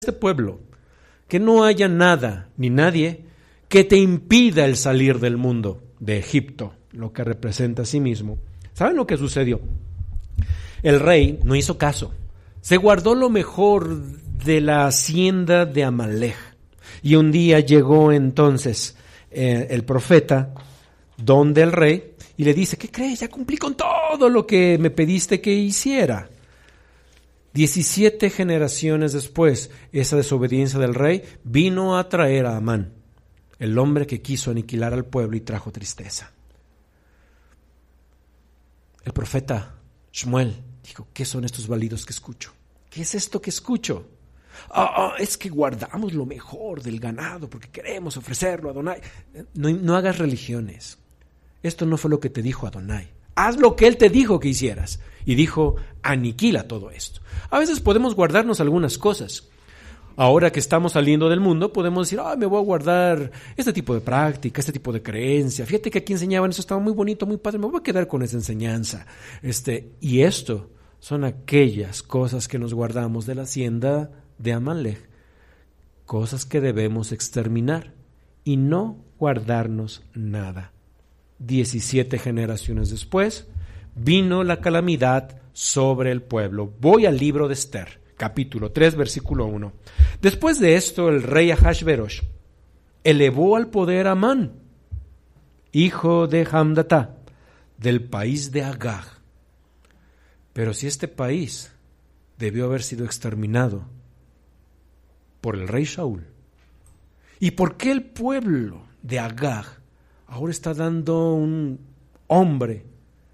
este pueblo, que no haya nada ni nadie que te impida el salir del mundo de Egipto, lo que representa a sí mismo. ¿Saben lo que sucedió? El rey no hizo caso, se guardó lo mejor de la hacienda de Amalek, y un día llegó entonces el profeta donde el rey y le dice: ¿qué crees? Ya cumplí con todo lo que me pediste que hiciera. 17 generaciones después, esa desobediencia del rey vino a traer a Amán, el hombre que quiso aniquilar al pueblo y trajo tristeza. El profeta Shmuel dijo: ¿qué son estos balidos que escucho? ¿Qué es esto que escucho? Es que guardamos lo mejor del ganado porque queremos ofrecerlo a Adonai. No hagas religiones. Esto no fue lo que te dijo Adonai. Haz lo que Él te dijo que hicieras. Y dijo: aniquila todo esto. A veces podemos guardarnos algunas cosas. Ahora que estamos saliendo del mundo, podemos decir: me voy a guardar este tipo de práctica, este tipo de creencia. Fíjate que aquí enseñaban eso, estaba muy bonito, muy padre, me voy a quedar con esa enseñanza. Y esto son aquellas cosas que nos guardamos de la hacienda de Amalek, cosas que debemos exterminar y no guardarnos nada. 17 generaciones después, vino la calamidad sobre el pueblo. Voy al libro de Esther, capítulo 3, versículo 1. Después de esto, el rey Ahasverosh elevó al poder a Amán, hijo de Hamdatá, del país de Agag. Pero si este país debió haber sido exterminado por el rey Saúl, ¿y por qué el pueblo de Agag ahora está dando un hombre,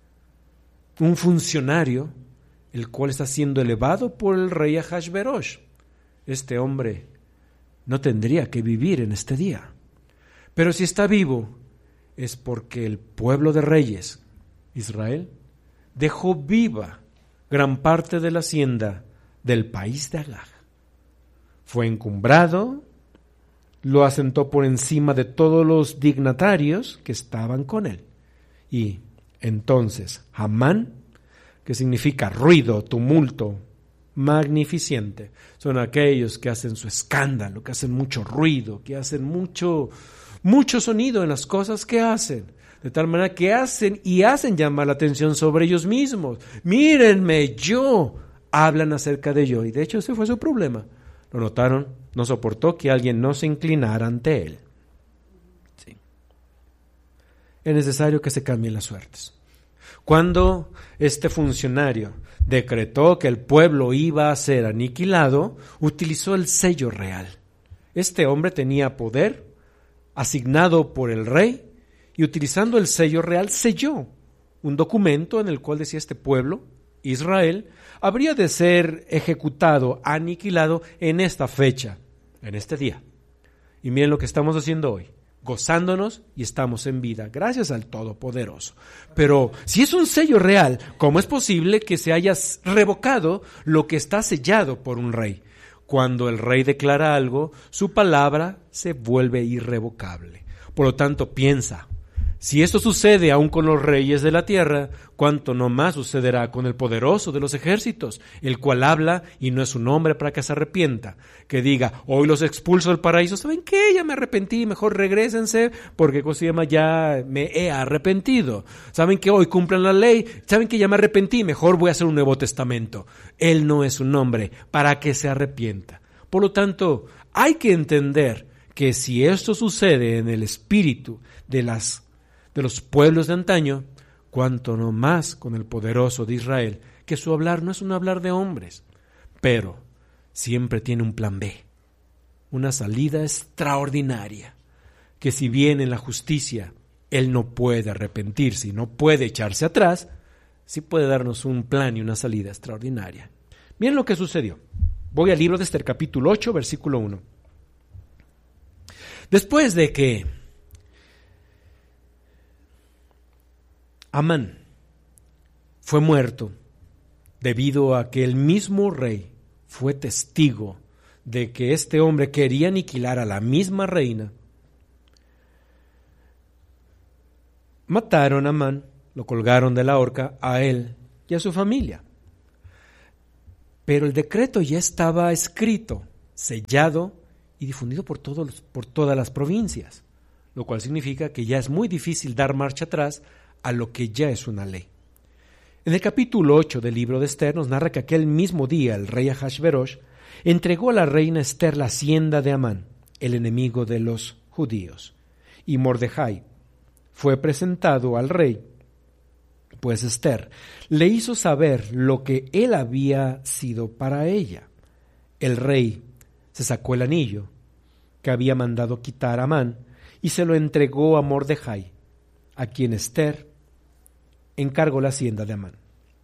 un funcionario, el cual está siendo elevado por el rey Ahasverosh? Este hombre no tendría que vivir en este día. Pero si está vivo, es porque el pueblo de reyes, Israel, dejó viva gran parte de la hacienda del país de Agag. Fue encumbrado, lo asentó por encima de todos los dignatarios que estaban con él. Y entonces Amán, que significa ruido, tumulto, magnificente, son aquellos que hacen su escándalo, que hacen mucho ruido, que hacen mucho sonido en las cosas que hacen, de tal manera que hacen llamar la atención sobre ellos mismos. Mírenme, hablan acerca de yo, y de hecho ese fue su problema. ¿Lo notaron? No soportó que alguien no se inclinara ante él. Sí. Es necesario que se cambien las suertes. Cuando este funcionario decretó que el pueblo iba a ser aniquilado, utilizó el sello real. Este hombre tenía poder asignado por el rey y utilizando el sello real selló un documento en el cual decía: este pueblo, Israel, habría de ser ejecutado, aniquilado en esta fecha, en este día. Y miren lo que estamos haciendo hoy, gozándonos y estamos en vida, gracias al Todopoderoso. Pero si es un sello real, ¿cómo es posible que se haya revocado lo que está sellado por un rey? Cuando el rey declara algo, su palabra se vuelve irrevocable. Por lo tanto, piensa, si esto sucede aún con los reyes de la tierra, cuánto no más sucederá con el poderoso de los ejércitos, el cual habla y no es un hombre para que se arrepienta, que diga: hoy los expulso del paraíso. ¿Saben qué? Ya me arrepentí, mejor regrésense, porque ya me he arrepentido. ¿Saben qué? Hoy cumplan la ley. ¿Saben qué? Ya me arrepentí, mejor voy a hacer un Nuevo Testamento. Él no es un hombre para que se arrepienta. Por lo tanto, hay que entender que si esto sucede en el espíritu de los pueblos de antaño, cuanto no más con el poderoso de Israel, que su hablar no es un hablar de hombres, pero siempre tiene un plan B, una salida extraordinaria, que si bien en la justicia él no puede arrepentirse y no puede echarse atrás, sí puede darnos un plan y una salida extraordinaria. Miren lo que sucedió. Voy al libro de Esther, capítulo 8, versículo 1. Después de que Amán fue muerto debido a que el mismo rey fue testigo de que este hombre quería aniquilar a la misma reina, mataron a Amán, lo colgaron de la horca a él y a su familia. Pero el decreto ya estaba escrito sellado y difundido por todas las provincias, lo cual significa que ya es muy difícil dar marcha atrás a lo que ya es una ley. En el capítulo 8 del libro de Esther nos narra que aquel mismo día el rey Ahasverosh entregó a la reina Esther la hacienda de Amán, el enemigo de los judíos, y Mordejai fue presentado al rey, pues Esther le hizo saber lo que él había sido para ella. El rey se sacó el anillo que había mandado quitar a Amán y se lo entregó a Mordejai, a quien Esther encargó la hacienda de Amán.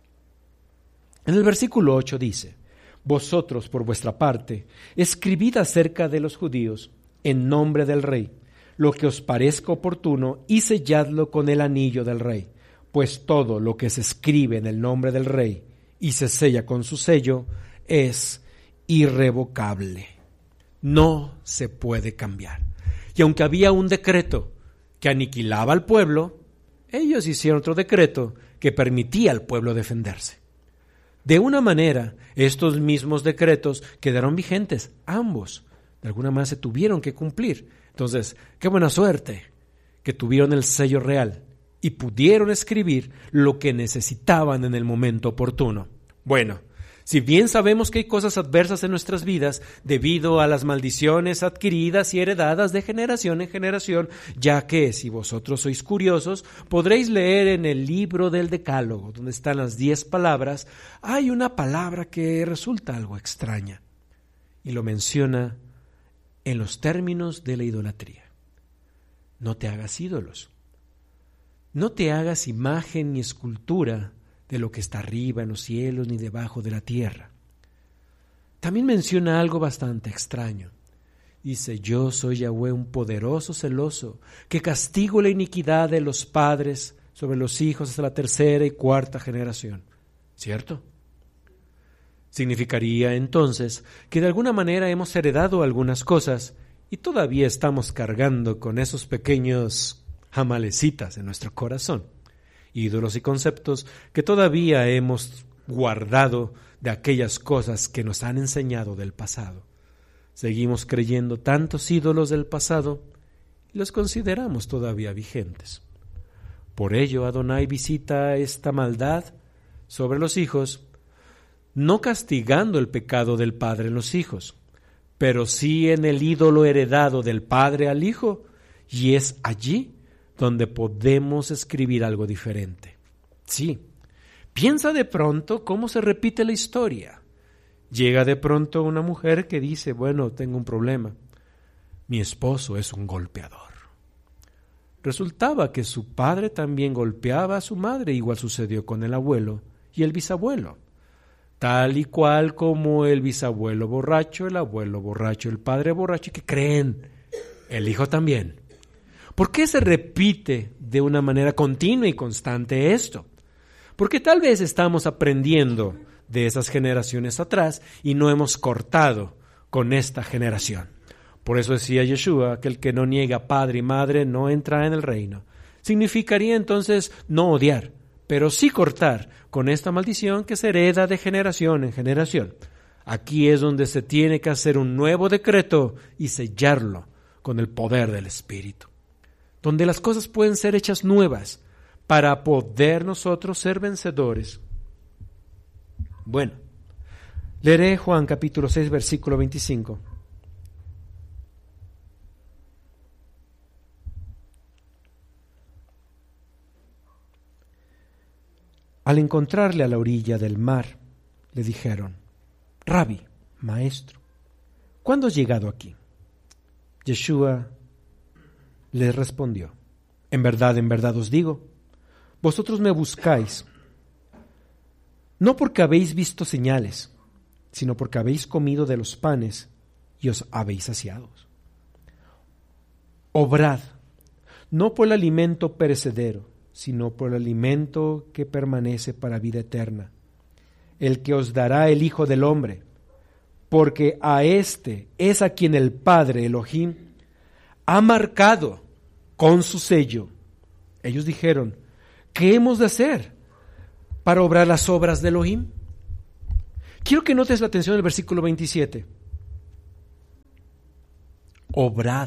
En el versículo 8 dice: vosotros, por vuestra parte, escribid acerca de los judíos, en nombre del rey, lo que os parezca oportuno, y selladlo con el anillo del rey, pues todo lo que se escribe en el nombre del rey y se sella con su sello es irrevocable. No se puede cambiar. Y aunque había un decreto que aniquilaba al pueblo, ellos hicieron otro decreto que permitía al pueblo defenderse. De una manera, estos mismos decretos quedaron vigentes, ambos. De alguna manera se tuvieron que cumplir. Entonces, qué buena suerte que tuvieron el sello real y pudieron escribir lo que necesitaban en el momento oportuno. Bueno, si bien sabemos que hay cosas adversas en nuestras vidas debido a las maldiciones adquiridas y heredadas de generación en generación, ya que, si vosotros sois curiosos, podréis leer en el libro del Decálogo, donde están las 10 palabras, hay una palabra que resulta algo extraña, y lo menciona en los términos de la idolatría. No te hagas ídolos. No te hagas imagen ni escultura de lo que está arriba en los cielos ni debajo de la tierra. También menciona algo bastante extraño. Dice: yo soy Yahweh, un poderoso celoso, que castigo la iniquidad de los padres sobre los hijos hasta la 3ª y 4ª generación. ¿Cierto? Significaría entonces que de alguna manera hemos heredado algunas cosas y todavía estamos cargando con esos pequeños jamalecitas en nuestro corazón, ídolos y conceptos que todavía hemos guardado de aquellas cosas que nos han enseñado del pasado. Seguimos creyendo tantos ídolos del pasado y los consideramos todavía vigentes. Por ello, Adonai visita esta maldad sobre los hijos, no castigando el pecado del padre en los hijos, pero sí en el ídolo heredado del padre al hijo, y es allí donde podemos escribir algo diferente. Sí, piensa de pronto cómo se repite la historia. Llega de pronto una mujer que dice: bueno, tengo un problema, mi esposo es un golpeador. Resultaba que su padre también golpeaba a su madre, igual sucedió con el abuelo y el bisabuelo. Tal y cual como el bisabuelo borracho, el abuelo borracho, el padre borracho, ¿y qué creen? El hijo también. ¿Por qué se repite de una manera continua y constante esto? Porque tal vez estamos aprendiendo de esas generaciones atrás y no hemos cortado con esta generación. Por eso decía Yeshua que el que no niega padre y madre no entra en el reino. Significaría entonces no odiar, pero sí cortar con esta maldición que se hereda de generación en generación. Aquí es donde se tiene que hacer un nuevo decreto y sellarlo con el poder del Espíritu, donde las cosas pueden ser hechas nuevas para poder nosotros ser vencedores. Bueno, leeré Juan capítulo 6, versículo 25. Al encontrarle a la orilla del mar, le dijeron: Rabí, maestro, ¿cuándo has llegado aquí? Yeshua les respondió: en verdad os digo, vosotros me buscáis, no porque habéis visto señales, sino porque habéis comido de los panes y os habéis saciado. Obrad, no por el alimento perecedero, sino por el alimento que permanece para vida eterna, el que os dará el Hijo del Hombre, porque a éste es a quien el Padre Elohim ha marcado con su sello. Ellos dijeron: ¿qué hemos de hacer para obrar las obras de Elohim? Quiero que notes la atención del versículo 27. obrad.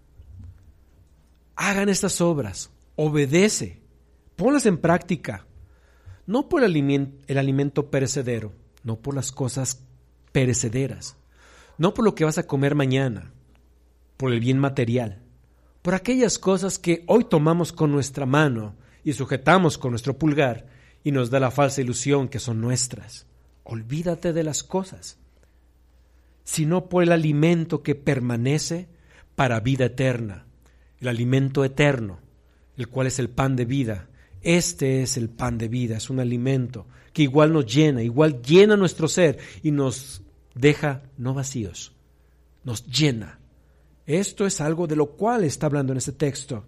Hagan estas obras, obedece, ponlas en práctica, no por el alimento perecedero, no por las cosas perecederas, no por lo que vas a comer mañana, por el bien material, por aquellas cosas que hoy tomamos con nuestra mano y sujetamos con nuestro pulgar y nos da la falsa ilusión que son nuestras. Olvídate de las cosas, sino por el alimento que permanece para vida eterna, el alimento eterno, el cual es el pan de vida. Este es el pan de vida, es un alimento que igual nos llena, igual llena nuestro ser y nos deja no vacíos, nos llena. Esto es algo de lo cual está hablando en este texto.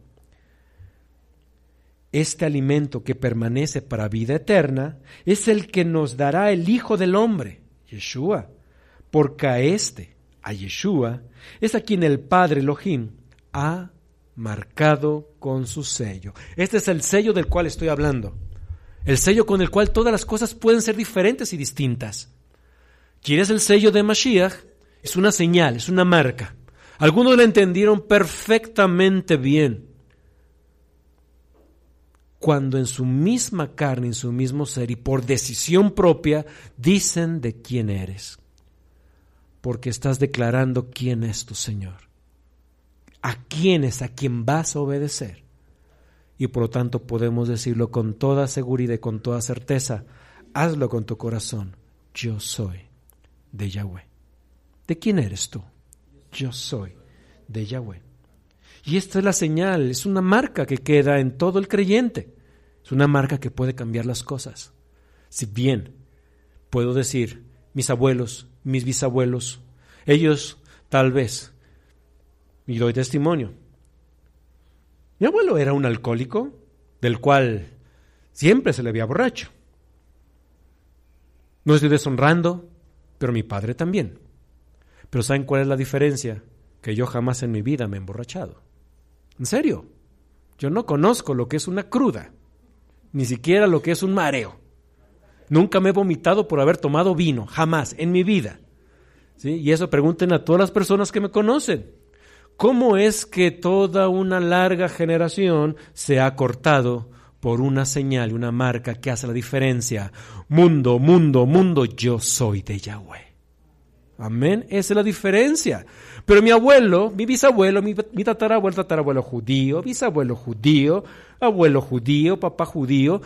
Este alimento que permanece para vida eterna es el que nos dará el Hijo del Hombre, Yeshua, porque a Yeshua, es a quien el Padre Elohim ha marcado con su sello. Este es el sello del cual estoy hablando. El sello con el cual todas las cosas pueden ser diferentes y distintas. ¿Quieres el sello de Mashiach? Es una señal, es una marca. Algunos lo entendieron perfectamente bien. Cuando en su misma carne, en su mismo ser y por decisión propia, dicen de quién eres. Porque estás declarando quién es tu Señor. A quién es, a quien vas a obedecer. Y por lo tanto podemos decirlo con toda seguridad y con toda certeza. Hazlo con tu corazón. Yo soy de Yahweh. ¿De quién eres tú? Yo soy de Yahweh. Y esta es la señal, es una marca que queda en todo el creyente. Es una marca que puede cambiar las cosas. Si bien puedo decir, mis abuelos, mis bisabuelos, ellos tal vez, y doy testimonio, mi abuelo era un alcohólico, del cual siempre se le veía borracho. No estoy deshonrando, pero mi padre también. Pero ¿saben cuál es la diferencia? Que yo jamás en mi vida me he emborrachado. En serio, yo no conozco lo que es una cruda, ni siquiera lo que es un mareo. Nunca me he vomitado por haber tomado vino, jamás, en mi vida. ¿Sí? Y eso pregunten a todas las personas que me conocen. ¿Cómo es que toda una larga generación se ha cortado por una señal, una marca que hace la diferencia? Mundo, mundo, mundo, yo soy de Yahweh. Amén, esa es la diferencia. Pero mi abuelo, mi bisabuelo, mi tatarabuelo judío, bisabuelo judío, abuelo judío, papá judío,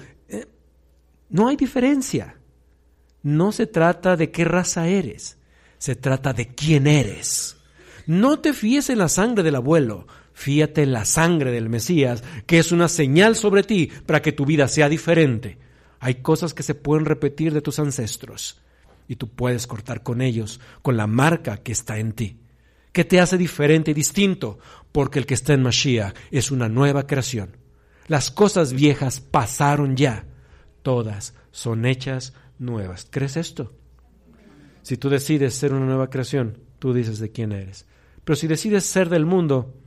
no hay diferencia. No se trata de qué raza eres, se trata de quién eres. No te fíes en la sangre del abuelo, fíate en la sangre del Mesías, que es una señal sobre ti para que tu vida sea diferente. Hay cosas que se pueden repetir de tus ancestros y tú puedes cortar con ellos, con la marca que está en ti. ¿Qué te hace diferente y distinto? Porque el que está en Mashiach es una nueva creación. Las cosas viejas pasaron ya, todas son hechas nuevas. ¿Crees esto? Si tú decides ser una nueva creación, tú dices de quién eres. Pero si decides ser del mundo,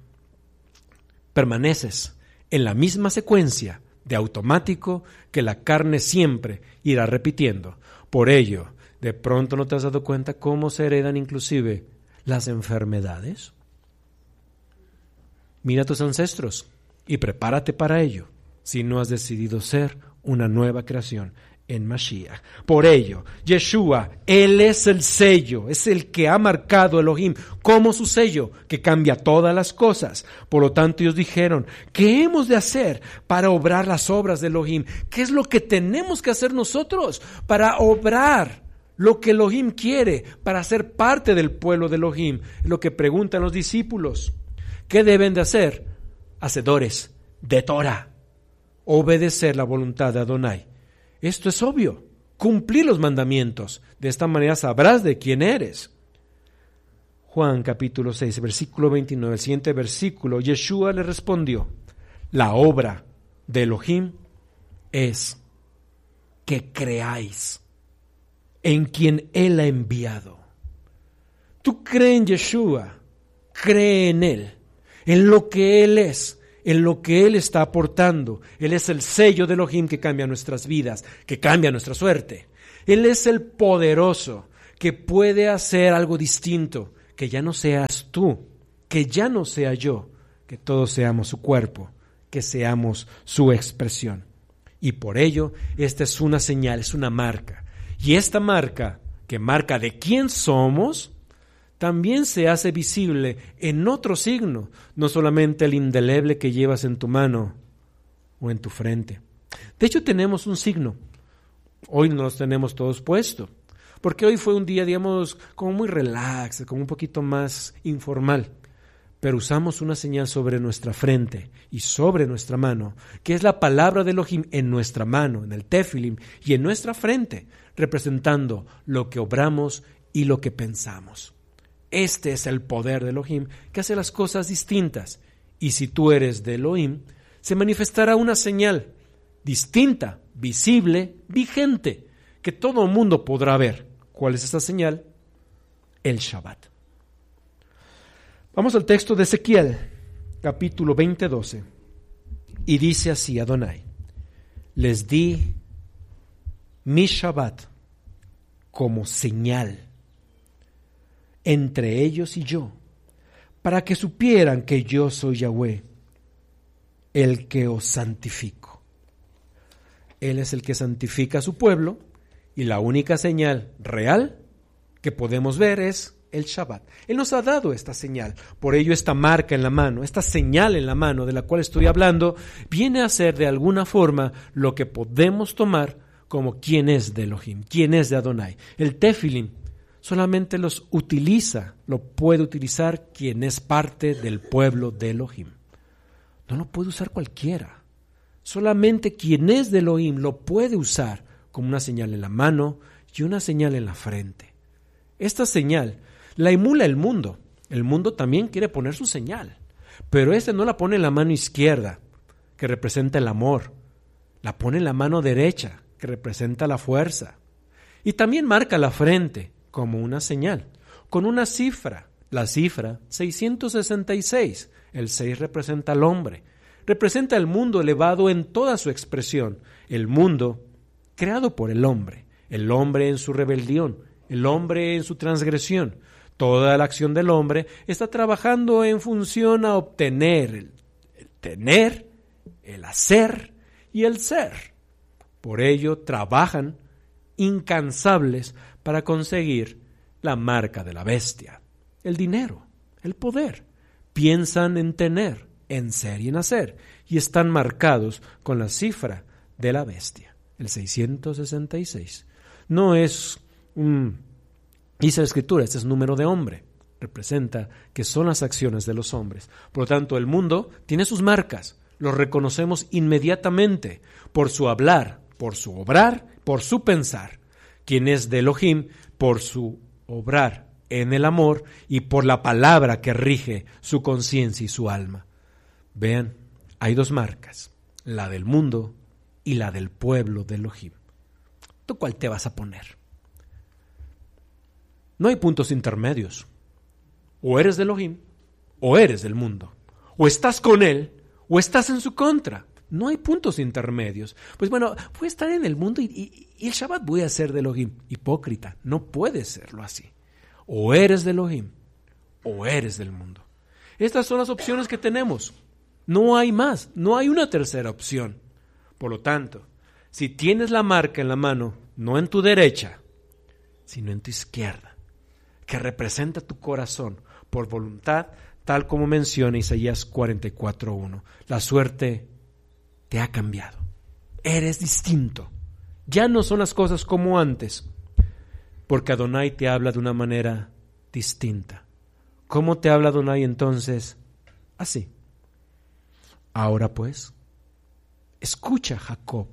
permaneces en la misma secuencia de automático que la carne siempre irá repitiendo. Por ello, ¿de pronto no te has dado cuenta cómo se heredan inclusive las enfermedades? Mira a tus ancestros y prepárate para ello si no has decidido ser una nueva creación en Mashiach. Por ello, Yeshua, Él es el sello, es el que ha marcado Elohim como su sello, que cambia todas las cosas. Por lo tanto, ellos dijeron, ¿qué hemos de hacer para obrar las obras de Elohim? ¿Qué es lo que tenemos que hacer nosotros para obrar lo que Elohim quiere, para ser parte del pueblo de Elohim? Es lo que preguntan los discípulos. ¿Qué deben de hacer? Hacedores de Torah, obedecer la voluntad de Adonai. Esto es obvio, cumplir los mandamientos. De esta manera sabrás de quién eres. Juan capítulo 6, versículo 29, el siguiente versículo, Yeshua le respondió, la obra de Elohim es que creáis en quien Él ha enviado. Tú cree en Yeshua, cree en Él, en lo que Él es, en lo que Él está aportando. Él es el sello de Elohim que cambia nuestras vidas, que cambia nuestra suerte. Él es el poderoso que puede hacer algo distinto, que ya no seas tú, que ya no sea yo, que todos seamos su cuerpo, que seamos su expresión. Y por ello, esta es una señal, es una marca. Y esta marca, que marca de quién somos, también se hace visible en otro signo, no solamente el indeleble que llevas en tu mano o en tu frente. De hecho, tenemos un signo. Hoy no los tenemos todos puestos, porque hoy fue un día, digamos, como muy relax, como un poquito más informal. Pero usamos una señal sobre nuestra frente y sobre nuestra mano, que es la palabra de Elohim en nuestra mano, en el tefilim, y en nuestra frente, representando lo que obramos y lo que pensamos. Este es el poder de Elohim, que hace las cosas distintas. Y si tú eres de Elohim, se manifestará una señal distinta, visible, vigente, que todo el mundo podrá ver. ¿Cuál es esta señal? El Shabbat. Vamos al texto de Ezequiel, capítulo 20:12, y dice así Adonai: les di mi Shabbat como señal entre ellos y yo, para que supieran que yo soy Yahweh, el que os santifico. Él es el que santifica a su pueblo, y la única señal real que podemos ver es el Shabbat. Él nos ha dado esta señal. Por ello esta marca en la mano, esta señal en la mano de la cual estoy hablando, viene a ser de alguna forma lo que podemos tomar como quién es de Elohim, quién es de Adonai. El tefilim solamente los utiliza, lo puede utilizar quien es parte del pueblo de Elohim. No lo puede usar cualquiera. Solamente quien es de Elohim lo puede usar como una señal en la mano y una señal en la frente. Esta señal la emula el mundo. El mundo también quiere poner su señal, pero este no la pone en la mano izquierda, que representa el amor. La pone en la mano derecha, que representa la fuerza. Y también marca la frente como una señal, con una cifra, la cifra 666. El 6 representa al hombre, representa el mundo elevado en toda su expresión, el mundo creado por el hombre en su rebelión, el hombre en su transgresión. Toda la acción del hombre está trabajando en función a obtener el tener, el hacer y el ser. Por ello trabajan incansables para conseguir la marca de la bestia, el dinero, el poder. Piensan en tener, en ser y en hacer, y están marcados con la cifra de la bestia, el 666. No es dice la Escritura, este es número de hombre, representa que son las acciones de los hombres. Por lo tanto, el mundo tiene sus marcas, los reconocemos inmediatamente por su hablar, por su obrar, por su pensar. Quien es de Elohim, por su obrar en el amor y por la palabra que rige su conciencia y su alma. Vean, hay dos marcas, la del mundo y la del pueblo de Elohim. ¿Tú cuál te vas a poner? No hay puntos intermedios. O eres de Elohim, o eres del mundo. O estás con él, o estás en su contra. No hay puntos intermedios. Pues bueno, voy a estar en el mundo y el Shabbat voy a ser de Elohim. Hipócrita, no puede serlo así. O eres de Elohim, o eres del mundo. Estas son las opciones que tenemos. No hay más, no hay una tercera opción. Por lo tanto, si tienes la marca en la mano, no en tu derecha, sino en tu izquierda, que representa tu corazón por voluntad, tal como menciona Isaías 44:1. La suerte te ha cambiado. Eres distinto. Ya no son las cosas como antes, porque Adonai te habla de una manera distinta. ¿Cómo te habla Adonai entonces? Así. Ahora pues, escucha, Jacob,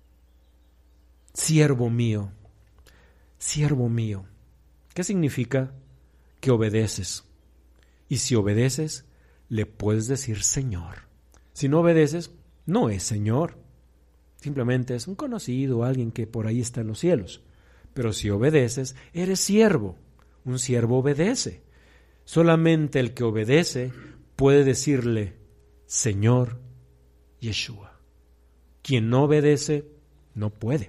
siervo mío, siervo mío. ¿Qué significa? Que obedeces. Y si obedeces, le puedes decir Señor. Si no obedeces, no es Señor. Simplemente es un conocido, alguien que por ahí está en los cielos. Pero si obedeces, eres siervo. Un siervo obedece. Solamente el que obedece puede decirle Señor Yeshua. Quien no obedece, no puede.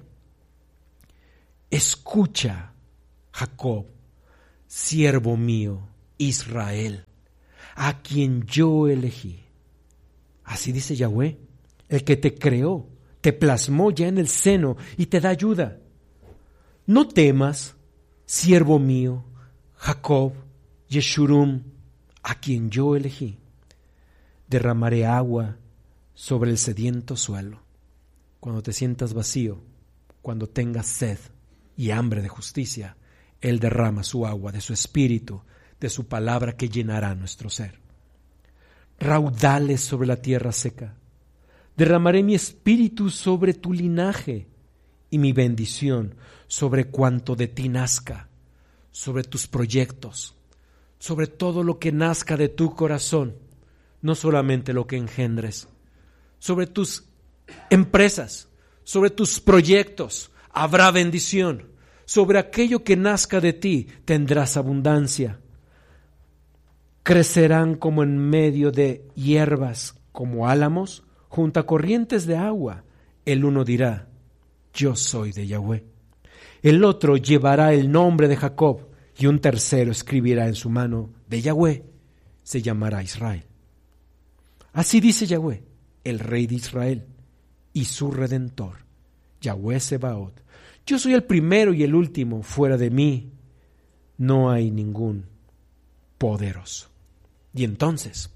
Escucha, Jacob, siervo mío, Israel. a quien yo elegí. Así dice Yahweh, el que te creó, te plasmó ya en el seno y te da ayuda. No temas, siervo mío, Jacob, Yeshurum, a quien yo elegí. Derramaré agua sobre el sediento suelo. Cuando te sientas vacío, cuando tengas sed y hambre de justicia, Él derrama su agua de su espíritu, de su palabra que llenará nuestro ser. Raudales sobre la tierra seca. Derramaré mi espíritu sobre tu linaje y mi bendición sobre cuanto de ti nazca, sobre tus proyectos, sobre todo lo que nazca de tu corazón, no solamente lo que engendres, sobre tus empresas, sobre tus proyectos, habrá bendición, sobre aquello que nazca de ti tendrás abundancia. Crecerán como en medio de hierbas, como álamos, junto a corrientes de agua. El uno dirá, yo soy de Yahweh. El otro llevará el nombre de Jacob, y un tercero escribirá en su mano, de Yahweh, se llamará Israel. Así dice Yahweh, el Rey de Israel, y su Redentor, Yahweh Sebaot. Yo soy el primero y el último, fuera de mí no hay ningún poderoso. Y entonces,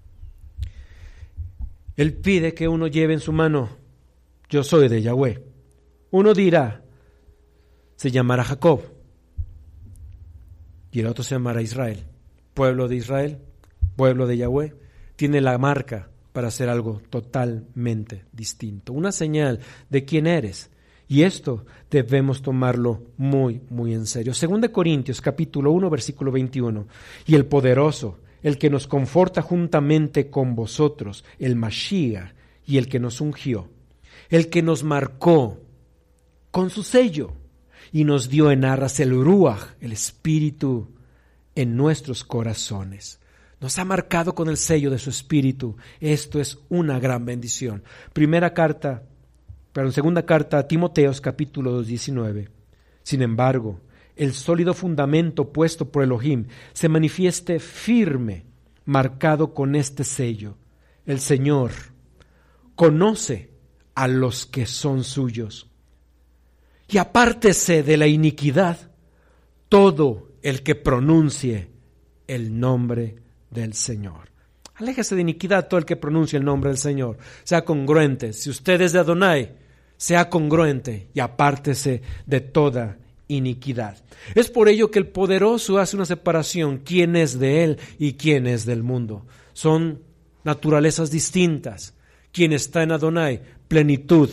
Él pide que uno lleve en su mano, yo soy de Yahweh. Uno dirá, se llamará Jacob, y el otro se llamará Israel. Pueblo de Israel, pueblo de Yahweh, tiene la marca para hacer algo totalmente distinto, una señal de quién eres. Y esto debemos tomarlo muy, muy en serio. 2 Corintios capítulo 1, versículo 21. Y el poderoso, el que nos conforta juntamente con vosotros, el Mashiach, y el que nos ungió, el que nos marcó con su sello, y nos dio en arras el Ruach, el Espíritu, en nuestros corazones. Nos ha marcado con el sello de su Espíritu. Esto es una gran bendición. Segunda carta a Timoteos, capítulo 2, 19. Sin embargo, el sólido fundamento puesto por Elohim se manifieste firme, marcado con este sello. El Señor conoce a los que son suyos. Y apártese de la iniquidad todo el que pronuncie el nombre del Señor. Aléjese de iniquidad todo el que pronuncie el nombre del Señor. Sea congruente. Si usted es de Adonai, sea congruente y apártese de toda iniquidad. Es por ello que el poderoso hace una separación, quién es de él y quién es del mundo. Son naturalezas distintas. Quien está en Adonai, plenitud,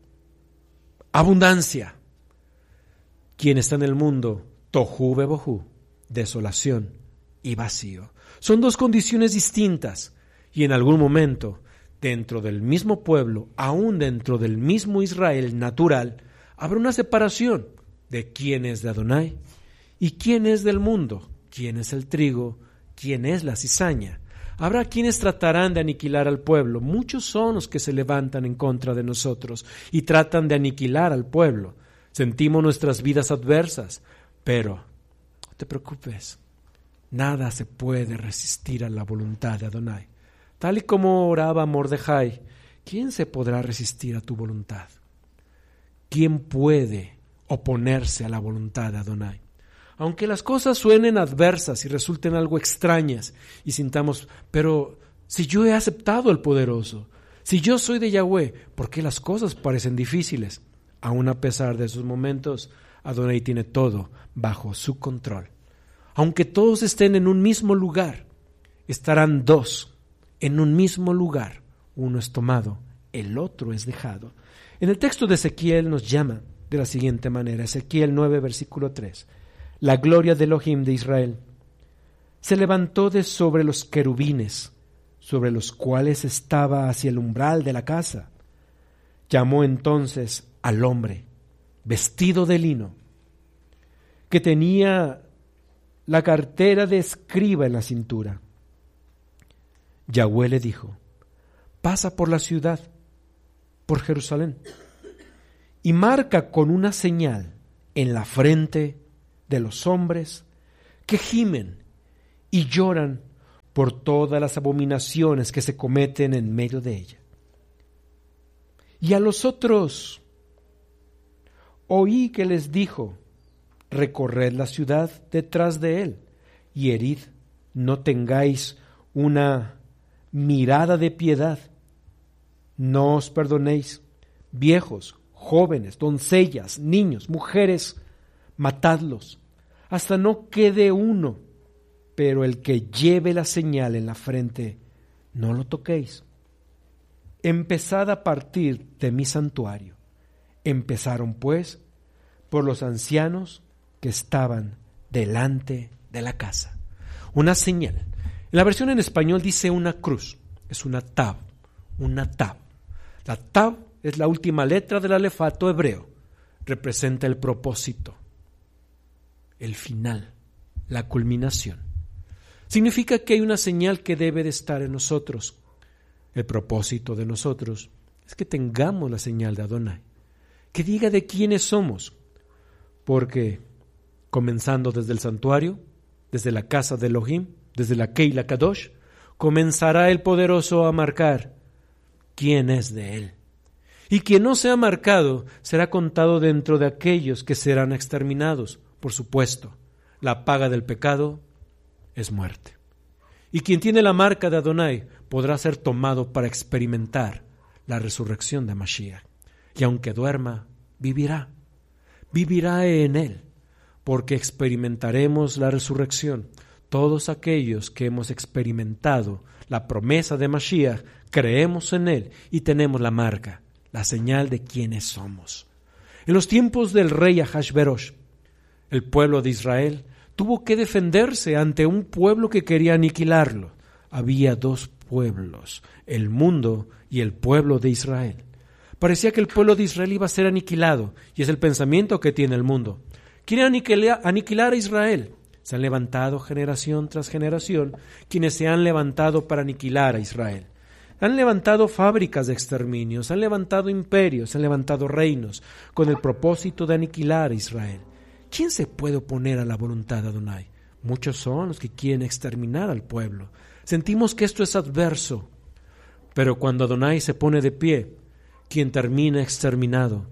abundancia. Quien está en el mundo, tohu bebohu, desolación y vacío. Son dos condiciones distintas y en algún momento, dentro del mismo pueblo, aún dentro del mismo Israel natural, habrá una separación de quién es de Adonai y quién es del mundo, quién es el trigo, quién es la cizaña. Habrá quienes tratarán de aniquilar al pueblo. Muchos son los que se levantan en contra de nosotros y tratan de aniquilar al pueblo. Sentimos nuestras vidas adversas, pero no te preocupes, nada se puede resistir a la voluntad de Adonai. Tal y como oraba Mordejai, ¿quién se podrá resistir a tu voluntad? ¿Quién puede oponerse a la voluntad de Adonai? Aunque las cosas suenen adversas y resulten algo extrañas y sintamos, pero si yo he aceptado al poderoso, si yo soy de Yahweh, ¿por qué las cosas parecen difíciles? Aún a pesar de esos momentos, Adonai tiene todo bajo su control. Aunque todos estén en un mismo lugar, estarán dos en un mismo lugar. Uno es tomado, el otro es dejado. En el texto de Ezequiel nos llama de la siguiente manera, Ezequiel 9, versículo 3. La gloria de Elohim de Israel se levantó de sobre los querubines, sobre los cuales estaba hacia el umbral de la casa. Llamó entonces al hombre, vestido de lino, que tenía la cartera de escriba en la cintura. Yahweh le dijo, pasa por la ciudad, por Jerusalén, y marca con una señal en la frente de los hombres que gimen y lloran por todas las abominaciones que se cometen en medio de ella. Y a los otros oí que les dijo: recorred la ciudad detrás de él y herid, no tengáis una mirada de piedad, no os perdonéis, viejos, jóvenes, doncellas, niños, mujeres, matadlos, hasta no quede uno, pero el que lleve la señal en la frente, no lo toquéis. Empezad a partir de mi santuario. Empezaron pues por los ancianos que estaban delante de la casa. Una señal. En la versión en español dice una cruz, es una tab, una tab. La tab es la última letra del alefato hebreo, representa el propósito, el final, la culminación. Significa que hay una señal que debe de estar en nosotros. El propósito de nosotros es que tengamos la señal de Adonai, que diga de quiénes somos, porque comenzando desde el santuario, desde la casa de Elohim, desde la Keila Kadosh, comenzará el poderoso a marcar quién es de él. Y quien no sea marcado será contado dentro de aquellos que serán exterminados. Por supuesto, la paga del pecado es muerte. Y quien tiene la marca de Adonai podrá ser tomado para experimentar la resurrección de Mashiach. Y aunque duerma, vivirá. Vivirá en él, porque experimentaremos la resurrección. Todos aquellos que hemos experimentado la promesa de Mashiach, creemos en él y tenemos la marca, la señal de quiénes somos. En los tiempos del rey Ahasverosh, el pueblo de Israel tuvo que defenderse ante un pueblo que quería aniquilarlo. Había dos pueblos, el mundo y el pueblo de Israel. Parecía que el pueblo de Israel iba a ser aniquilado, y es el pensamiento que tiene el mundo. Quieren aniquilar a Israel. Se han levantado generación tras generación quienes se han levantado para aniquilar a Israel. Han levantado fábricas de exterminio, se han levantado imperios, se han levantado reinos con el propósito de aniquilar a Israel. ¿Quién se puede oponer a la voluntad de Adonai? Muchos son los que quieren exterminar al pueblo. Sentimos que esto es adverso, pero cuando Adonai se pone de pie, quien termina exterminado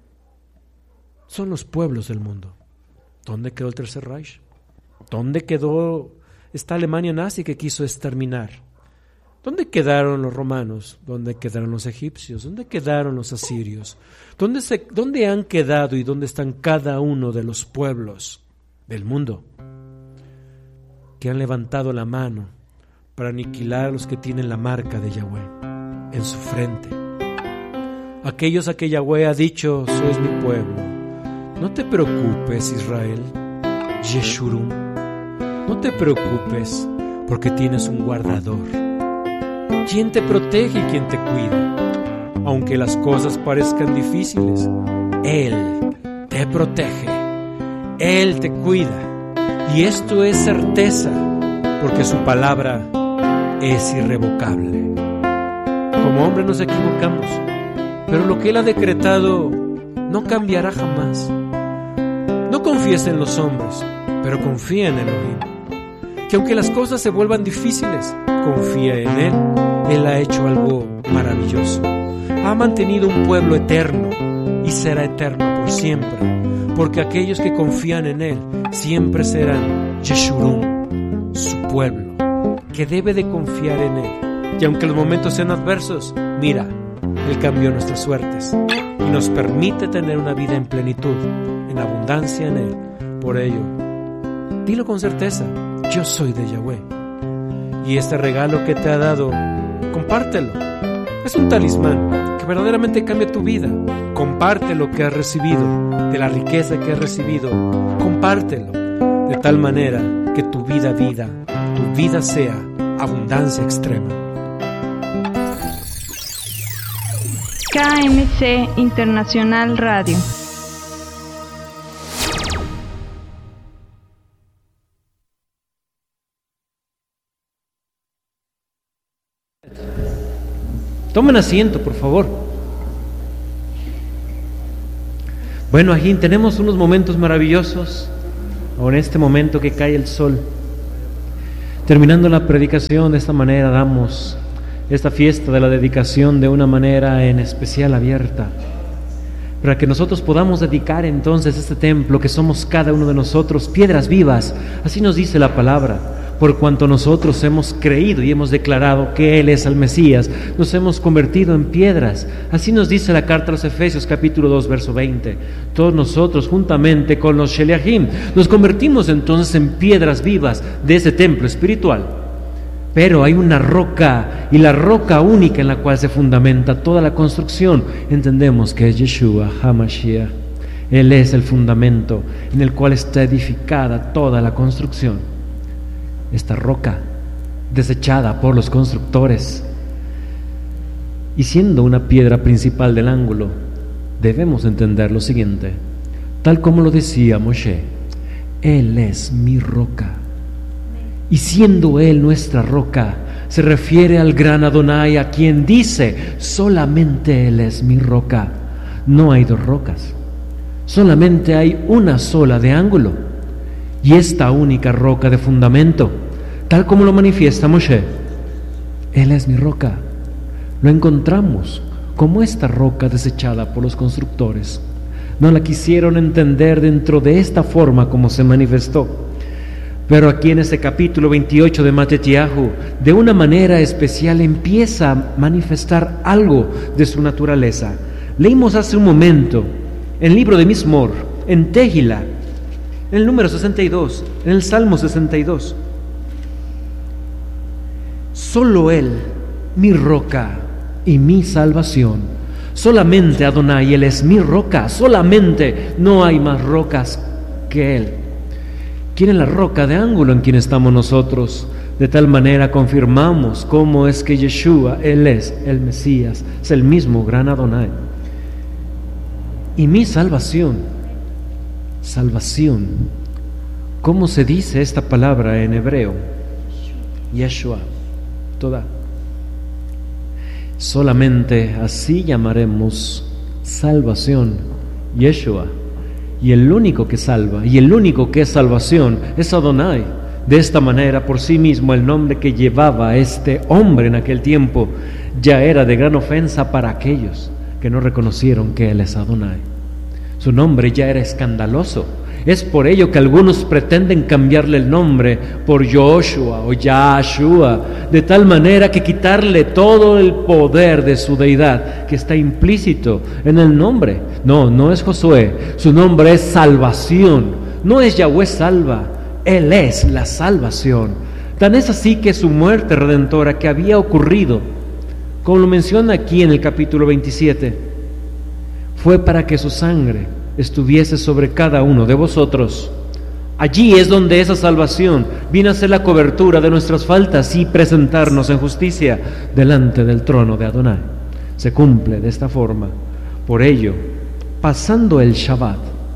son los pueblos del mundo. ¿Dónde quedó el Tercer Reich? ¿Dónde quedó esta Alemania nazi que quiso exterminar? ¿Dónde quedaron los romanos? ¿Dónde quedaron los egipcios? ¿Dónde quedaron los asirios? ¿Dónde han quedado y dónde están cada uno de los pueblos del mundo que han levantado la mano para aniquilar a los que tienen la marca de Yahweh en su frente? Aquellos a que Yahweh ha dicho: sois mi pueblo. No te preocupes, Israel, Yeshurun. No te preocupes porque tienes un guardador. ¿Quién te protege y quién te cuida? Aunque las cosas parezcan difíciles, Él te protege, Él te cuida. Y esto es certeza, porque su palabra es irrevocable. Como hombre nos equivocamos, pero lo que Él ha decretado no cambiará jamás. No confíes en los hombres, pero confía en Elohim. Que aunque las cosas se vuelvan difíciles, confía en Él. Él ha hecho algo maravilloso. Ha mantenido un pueblo eterno y será eterno por siempre, porque aquellos que confían en Él siempre serán Yeshurun, su pueblo, que debe de confiar en Él. Y aunque los momentos sean adversos, mira, Él cambió nuestras suertes y nos permite tener una vida en plenitud, en abundancia en Él. Por ello, dilo con certeza: yo soy de Yahweh. Y este regalo que te ha dado, compártelo. Es un talismán que verdaderamente cambia tu vida. Comparte lo que has recibido, de la riqueza que has recibido. Compártelo de tal manera que tu vida sea abundancia extrema. KMC Internacional Radio. Tomen asiento, por favor. Bueno, Ajín, tenemos unos momentos maravillosos. O en este momento que cae el sol, Terminando la predicación de esta manera, damos esta fiesta de la dedicación de una manera en especial abierta, para que nosotros podamos dedicar entonces este templo que somos cada uno de nosotros, piedras vivas. Así nos dice la palabra. Por cuanto nosotros hemos creído y hemos declarado que Él es el Mesías, nos hemos convertido en piedras. Así nos dice la carta a los Efesios capítulo 2 verso 20. Todos nosotros juntamente con los Sheliachim nos convertimos entonces en piedras vivas de ese templo espiritual. Pero hay una roca, y la roca única en la cual se fundamenta toda la construcción, entendemos que es Yeshua HaMashiach. Él es el fundamento en el cual está edificada toda la construcción. Esta roca desechada por los constructores, y siendo una piedra principal del ángulo, debemos entender lo siguiente, tal como lo decía Moshe: Él es mi roca. Y siendo Él nuestra roca, se refiere al gran Adonai, a quien dice: solamente Él es mi roca. No hay dos rocas, solamente hay una sola de ángulo, y esta única roca de fundamento, tal como lo manifiesta Moshe. Él es mi roca. Lo encontramos como esta roca desechada por los constructores. No la quisieron entender dentro de esta forma como se manifestó. Pero aquí en este capítulo 28 de Matetiahu, de una manera especial empieza a manifestar algo de su naturaleza. Leímos hace un momento en el libro de Mismor, en Tehila, en el número 62, en el Salmo 62. Solo Él, mi roca y mi salvación. Solamente Adonai, Él es mi roca. Solamente, no hay más rocas que Él. ¿Quién es la roca de ángulo en quien estamos nosotros? De tal manera confirmamos cómo es que Yeshua, Él es el Mesías, es el mismo gran Adonai. Y mi salvación. Salvación. ¿Cómo se dice esta palabra en hebreo? Yeshua. Toda. Solamente así llamaremos salvación, Yeshua. Y el único que salva y el único que es salvación es Adonai. De esta manera, por sí mismo, el nombre que llevaba este hombre en aquel tiempo ya era de gran ofensa para aquellos que no reconocieron que Él es Adonai. Su nombre ya era escandaloso. Es por ello que algunos pretenden cambiarle el nombre por Joshua o Yahshua, de tal manera que quitarle todo el poder de su deidad que está implícito en el nombre. No, no es Josué, su nombre es salvación. No es Yahweh salva, Él es la salvación. Tan es así que su muerte redentora que había ocurrido, como lo menciona aquí en el capítulo 27, fue para que su sangre estuviese sobre cada uno de vosotros. Allí es donde esa salvación viene a ser la cobertura de nuestras faltas y presentarnos en justicia delante del trono de Adonai. Se cumple de esta forma. Por ello, pasando el Shabbat,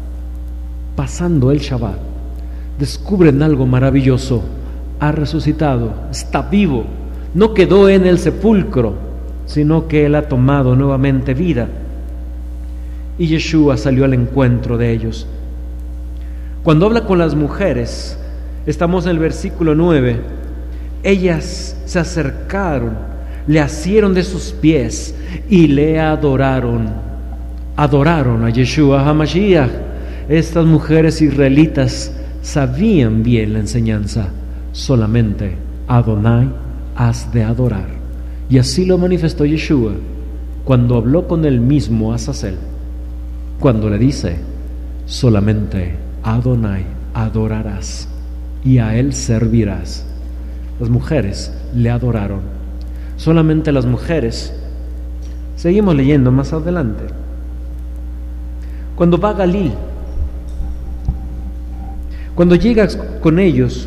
descubren algo maravilloso. Ha resucitado, está vivo, no quedó en el sepulcro, sino que Él ha tomado nuevamente vida. Y Yeshua salió al encuentro de ellos. Cuando habla con las mujeres, estamos en el versículo 9, ellas se acercaron, le asieron de sus pies y le adoraron a Yeshua HaMashiach. Estas mujeres israelitas sabían bien la enseñanza: solamente Adonai has de adorar. Y así lo manifestó Yeshua cuando habló con él mismo Azazel, cuando le dice: solamente Adonai adorarás y a Él servirás. Las mujeres le adoraron. Solamente las mujeres. Seguimos leyendo más adelante. Cuando va a Galil, cuando llega con ellos,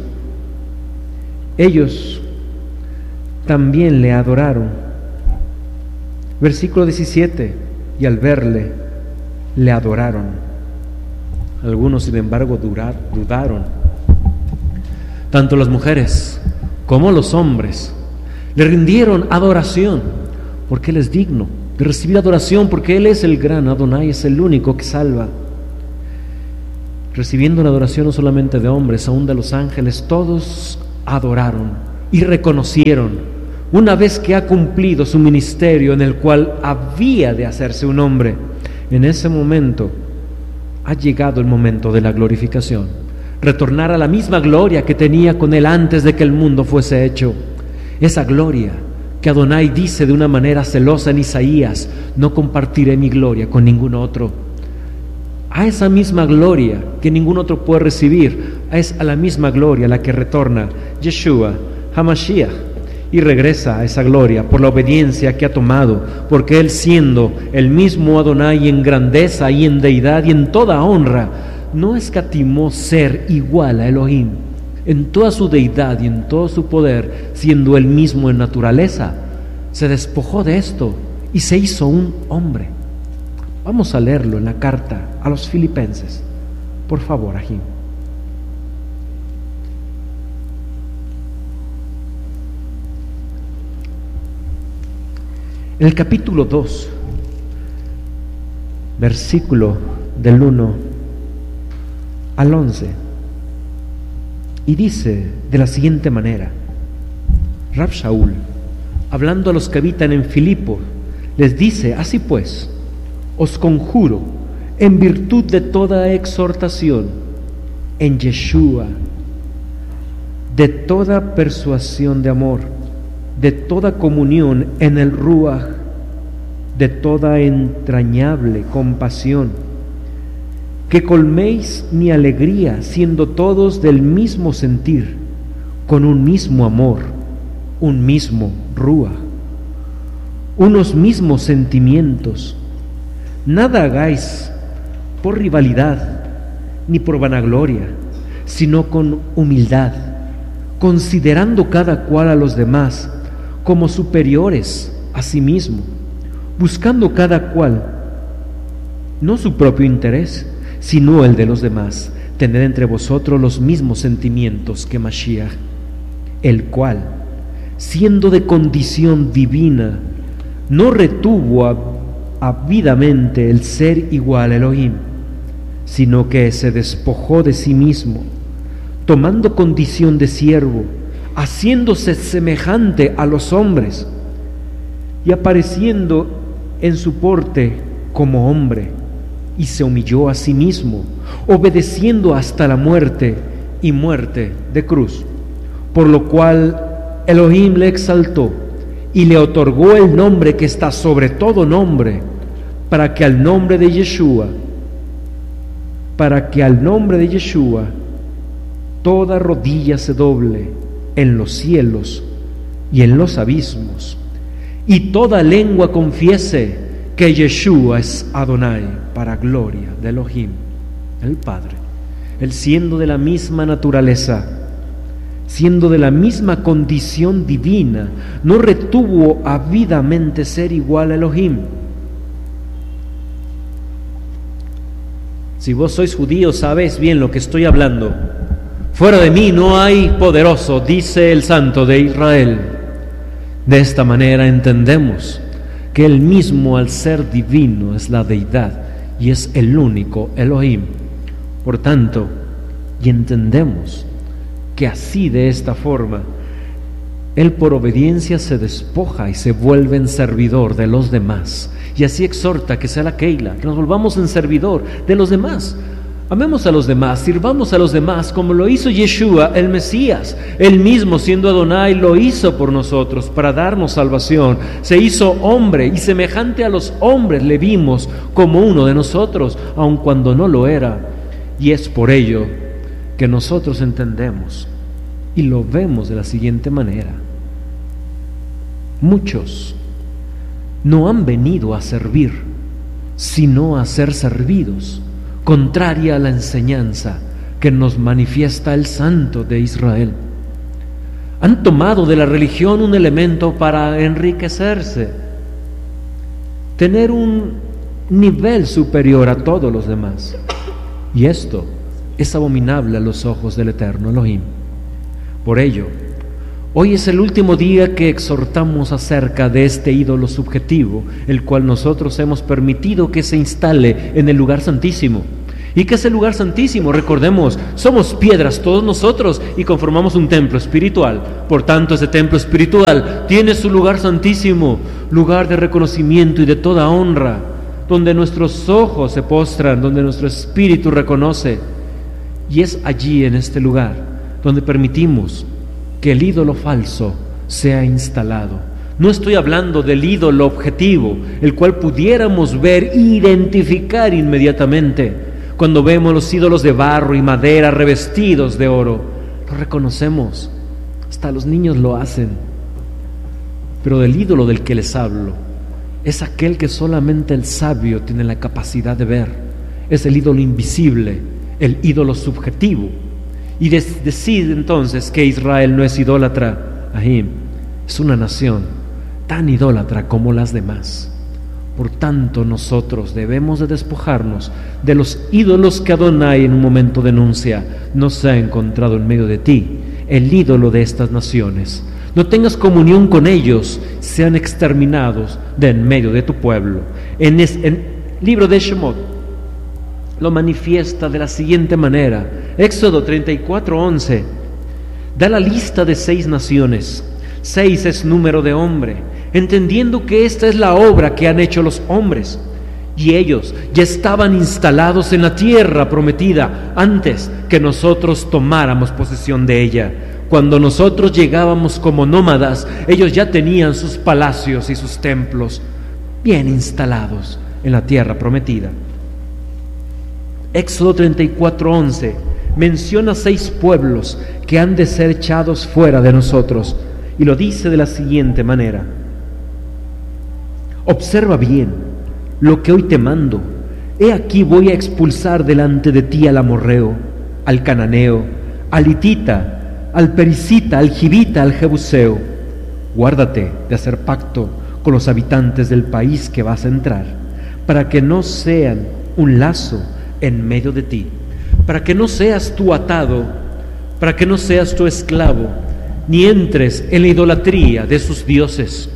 ellos también le adoraron. Versículo 17: y al verle, le adoraron. Algunos, sin embargo, dudaron. Tanto las mujeres como los hombres le rindieron adoración, porque Él es digno de recibir adoración, porque Él es el gran Adonai, es el único que salva. Recibiendo la adoración no solamente de hombres, aún de los ángeles, todos adoraron y reconocieron, una vez que ha cumplido su ministerio en el cual había de hacerse un hombre, en ese momento ha llegado el momento de la glorificación. Retornar a la misma gloria que tenía con él antes de que el mundo fuese hecho. Esa gloria que Adonai dice de una manera celosa en Isaías: no compartiré mi gloria con ningún otro. A esa misma gloria que ningún otro puede recibir, es a la misma gloria a la que retorna Yeshua HaMashiach, y regresa a esa gloria por la obediencia que ha tomado, porque él, siendo el mismo Adonai en grandeza y en deidad y en toda honra, no escatimó ser igual a Elohim en toda su deidad y en todo su poder, siendo él mismo en naturaleza. Se despojó de esto y se hizo un hombre. Vamos a leerlo en la carta a los Filipenses. Por favor, Ajim. En el capítulo 2, versículo del 1 al 11, y dice de la siguiente manera: Rab Shaul, hablando a los que habitan en Filipo, les dice: así pues, os conjuro, en virtud de toda exhortación, en Yeshua, de toda persuasión de amor, de toda comunión en el Ruach, de toda entrañable compasión, que colméis mi alegría, siendo todos del mismo sentir, con un mismo amor, un mismo Ruach, unos mismos sentimientos. Nada hagáis por rivalidad ni por vanagloria, sino con humildad, considerando cada cual a los demás como superiores a sí mismo, buscando cada cual no su propio interés, sino el de los demás. Tened entre vosotros los mismos sentimientos que Mashiach, el cual, siendo de condición divina, no retuvo ávidamente el ser igual a Elohim, sino que se despojó de sí mismo, tomando condición de siervo, haciéndose semejante a los hombres, y apareciendo en su porte como hombre, y se humilló a sí mismo, obedeciendo hasta la muerte, y muerte de cruz, por lo cual Elohim le exaltó y le otorgó el nombre que está sobre todo nombre, para que al nombre de Yeshua toda rodilla se doble en los cielos y en los abismos, y toda lengua confiese que Yeshua es Adonai, para gloria de Elohim, el Padre. Él, siendo de la misma naturaleza, siendo de la misma condición divina, no retuvo ávidamente ser igual a Elohim. Si vos sois judíos, sabéis bien lo que estoy hablando. Fuera de mí no hay poderoso, dice el Santo de Israel. De esta manera entendemos que Él mismo, al ser divino, es la deidad y es el único Elohim. Por tanto, y entendemos que así, de esta forma, Él por obediencia se despoja y se vuelve en servidor de los demás. Y así exhorta que sea la Keila, que nos volvamos en servidor de los demás. Amemos a los demás, sirvamos a los demás, como lo hizo Yeshua, el Mesías. Él mismo, siendo Adonai, lo hizo por nosotros para darnos salvación. Se hizo hombre y semejante a los hombres le vimos como uno de nosotros, aun cuando no lo era. Y es por ello que nosotros entendemos y lo vemos de la siguiente manera: muchos no han venido a servir, sino a ser servidos, contraria a la enseñanza que nos manifiesta el Santo de Israel. Han tomado de la religión un elemento para enriquecerse, tener un nivel superior a todos los demás, y esto es abominable a los ojos del eterno Elohim. Por ello, hoy es el último día que exhortamos acerca de este ídolo subjetivo, el cual nosotros hemos permitido que se instale en el lugar santísimo, ¿Y qué es el lugar santísimo? Recordemos, somos piedras todos nosotros y conformamos un templo espiritual. Por tanto, ese templo espiritual tiene su lugar santísimo, lugar de reconocimiento y de toda honra, donde nuestros ojos se postran, donde nuestro espíritu reconoce. Y es allí, en este lugar, donde permitimos que el ídolo falso sea instalado. No estoy hablando del ídolo objetivo, el cual pudiéramos ver e identificar inmediatamente. Cuando vemos los ídolos de barro y madera revestidos de oro, lo reconocemos. Hasta los niños lo hacen. Pero del ídolo del que les hablo es aquel que solamente el sabio tiene la capacidad de ver. Es el ídolo invisible, el ídolo subjetivo. Y decide entonces que Israel no es idólatra. Ahí es una nación tan idólatra como las demás. Por tanto, nosotros debemos de despojarnos de los ídolos que Adonai en un momento denuncia. No se ha encontrado en medio de ti el ídolo de estas naciones. No tengas comunión con ellos, sean exterminados de en medio de tu pueblo. En el libro de Shemot lo manifiesta de la siguiente manera. Éxodo 34:11 da la lista de 6 naciones. 6 es número de hombre, entendiendo que esta es la obra que han hecho los hombres, y ellos ya estaban instalados en la tierra prometida antes que nosotros tomáramos posesión de ella. Cuando nosotros llegábamos como nómadas, ellos ya tenían sus palacios y sus templos bien instalados en la tierra prometida. Éxodo 34:11 menciona 6 pueblos que han de ser echados fuera de nosotros, y lo dice de la siguiente manera: observa bien lo que hoy te mando. He aquí voy a expulsar delante de ti al amorreo, al cananeo, al hitita, al perizita, al jivita, al jebuseo. Guárdate de hacer pacto con los habitantes del país que vas a entrar, para que no sean un lazo en medio de ti, para que no seas tú atado, para que no seas tú esclavo, ni entres en la idolatría de sus dioses.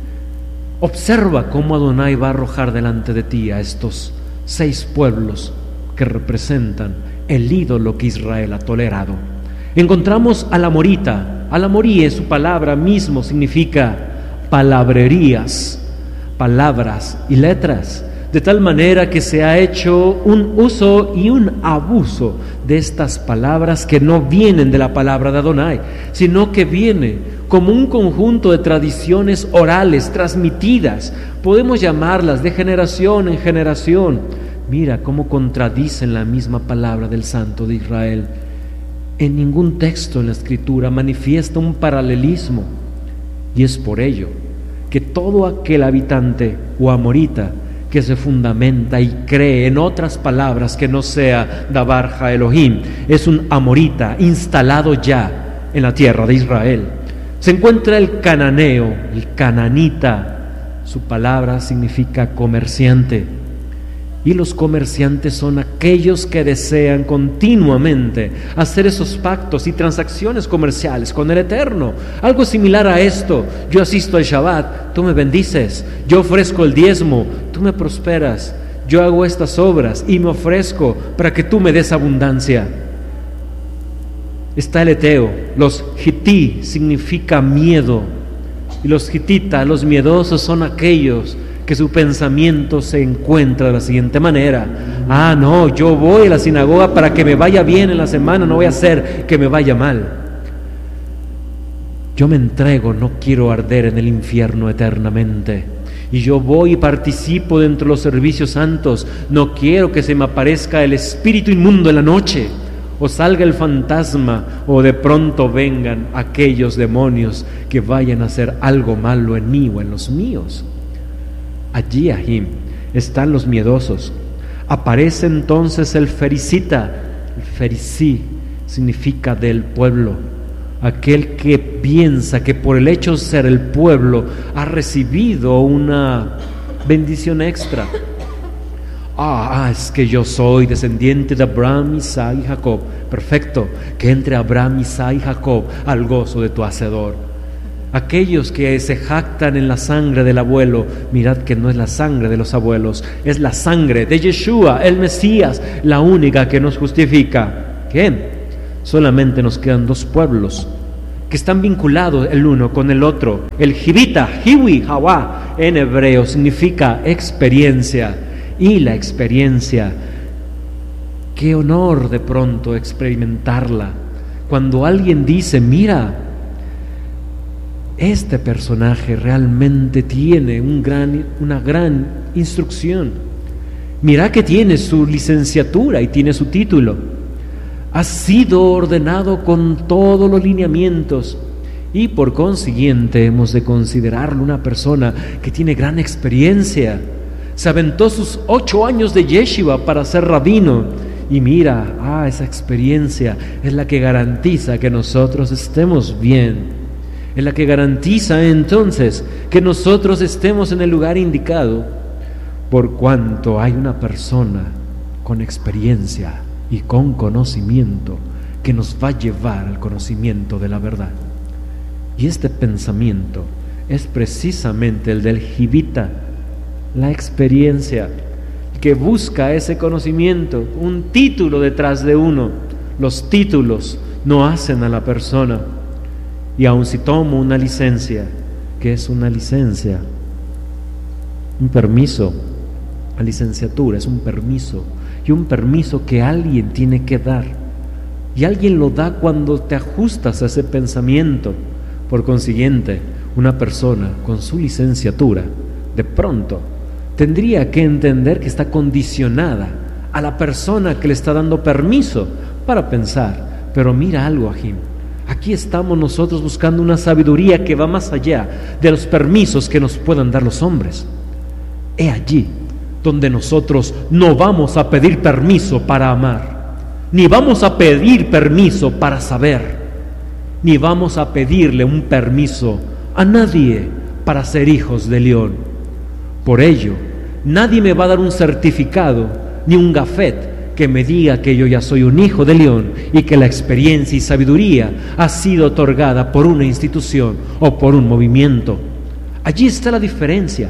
Observa cómo Adonai va a arrojar delante de ti a estos 6 pueblos que representan el ídolo que Israel ha tolerado. Encontramos al amorita. Al amorí, en su palabra mismo, significa palabrerías, palabras y letras, de tal manera que se ha hecho un uso y un abuso de estas palabras que no vienen de la palabra de Adonai, sino que viene como un conjunto de tradiciones orales transmitidas, podemos llamarlas de generación en generación. Mira cómo contradicen la misma palabra del Santo de Israel. En ningún texto en la Escritura manifiesta un paralelismo, y es por ello que todo aquel habitante o amorita que se fundamenta y cree en otras palabras que no sea Dabar Ha Elohim es un amorita instalado ya en la tierra de Israel. Se encuentra el cananeo, el cananita. Su palabra significa comerciante, y los comerciantes son aquellos que desean continuamente hacer esos pactos y transacciones comerciales con el Eterno. Algo similar a esto: yo asisto al Shabbat, tú me bendices; yo ofrezco el diezmo, tú me prosperas; yo hago estas obras y me ofrezco para que tú me des abundancia. Está el eteo. Los hití significa miedo, y los hititas, los miedosos, son aquellos que su pensamiento se encuentra de la siguiente manera: ah, no, yo voy a la sinagoga para que me vaya bien en la semana, no voy a hacer que me vaya mal. Yo me entrego, no quiero arder en el infierno eternamente, y yo voy y participo dentro de los servicios santos, no quiero que se me aparezca el espíritu inmundo en la noche, o salga el fantasma, o de pronto vengan aquellos demonios que vayan a hacer algo malo en mí o en los míos. Allí, ahí, están los miedosos. Aparece entonces el fericita. El fericí significa del pueblo, aquel que piensa que por el hecho de ser el pueblo ha recibido una bendición extra. Es que yo soy descendiente de Abraham, Isaac y Jacob. Perfecto, que entre Abraham, Isaac y Jacob al gozo de tu Hacedor. Aquellos que se jactan en la sangre del abuelo, mirad que no es la sangre de los abuelos, es la sangre de Yeshua, el Mesías, la única que nos justifica. ¿Qué? Solamente nos quedan dos pueblos que están vinculados el uno con el otro. El Jivita, Hiwi, Hawa, en hebreo significa experiencia. Y la experiencia, qué honor de pronto experimentarla. Cuando alguien dice, mira, este personaje realmente tiene una gran instrucción. Mira que tiene su licenciatura y tiene su título. Ha sido ordenado con todos los lineamientos y por consiguiente hemos de considerarlo una persona que tiene gran experiencia. Se aventó sus 8 años de yeshiva para ser rabino y mira, esa experiencia es la que garantiza que nosotros estemos bien. Es la que garantiza entonces que nosotros estemos en el lugar indicado, por cuanto hay una persona con experiencia y con conocimiento que nos va a llevar al conocimiento de la verdad. Y este pensamiento es precisamente el del Jivita, la experiencia, que busca ese conocimiento, un título detrás de uno. Los títulos no hacen a la persona. Y aun si tomo una licencia, ¿qué es una licencia? Un permiso. La licenciatura es un permiso, y un permiso que alguien tiene que dar, y alguien lo da cuando te ajustas a ese pensamiento. Por consiguiente, una persona con su licenciatura de pronto tendría que entender que está condicionada a la persona que le está dando permiso para pensar. Pero mira algo, Ajim, aquí estamos nosotros buscando una sabiduría que va más allá de los permisos que nos puedan dar los hombres. He allí donde nosotros no vamos a pedir permiso para amar, ni vamos a pedir permiso para saber, ni vamos a pedirle un permiso a nadie para ser hijos de León. Por ello, nadie me va a dar un certificado ni un gafet que me diga que yo ya soy un hijo de León y que la experiencia y sabiduría ha sido otorgada por una institución o por un movimiento. Allí está la diferencia.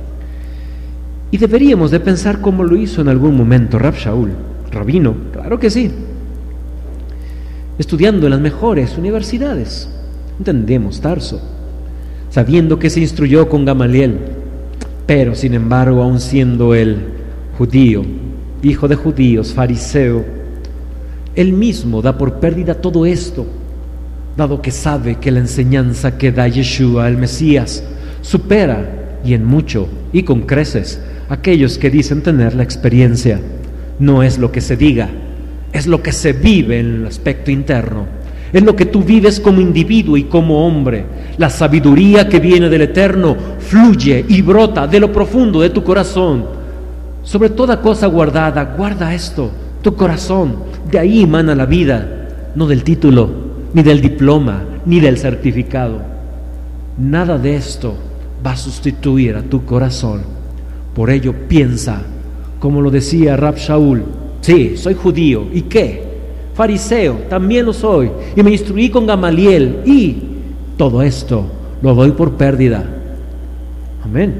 Y deberíamos de pensar como lo hizo en algún momento Rab Shaul, rabino, claro que sí, estudiando en las mejores universidades, entendemos Tarso, sabiendo que se instruyó con Gamaliel, pero sin embargo, aun siendo él judío, hijo de judíos, fariseo, él mismo da por pérdida todo esto, dado que sabe que la enseñanza que da Yeshua, el Mesías, supera, y en mucho, y con creces, aquellos que dicen tener la experiencia. No es lo que se diga, es lo que se vive en el aspecto interno, es lo que tú vives como individuo y como hombre. La sabiduría que viene del Eterno fluye y brota de lo profundo de tu corazón. Sobre toda cosa guardada, guarda esto, tu corazón, de ahí emana la vida, no del título, ni del diploma, ni del certificado. Nada de esto va a sustituir a tu corazón. Por ello piensa, como lo decía Rab Shaul, sí, soy judío, ¿y qué? Fariseo, también lo soy, y me instruí con Gamaliel, y todo esto lo doy por pérdida. Amén.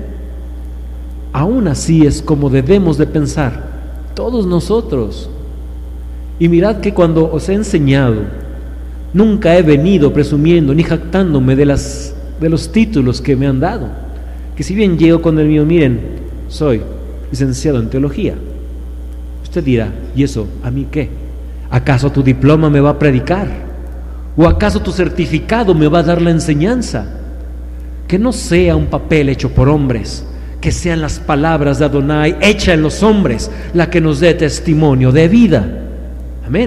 Aún así es como debemos de pensar todos nosotros. Y mirad que cuando os he enseñado, nunca he venido presumiendo ni jactándome de los títulos que me han dado, que si bien llego con el mío, miren, soy licenciado en teología. Usted dirá, ¿y eso a mí qué? ¿Acaso tu diploma me va a predicar? ¿O acaso tu certificado me va a dar la enseñanza? Que no sea un papel hecho por hombres, que sean las palabras de Adonai hechas en los hombres la que nos dé testimonio de vida. Amén.